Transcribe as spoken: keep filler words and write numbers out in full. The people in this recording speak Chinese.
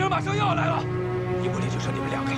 马上又要来了，一不离就剩你们两个。